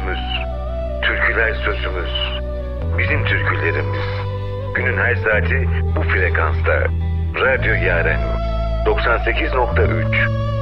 sözümüz. Türküler sözümüz. Bizim türkülerimiz. Günün her saati bu frekansta. Radyo Yaren 98.3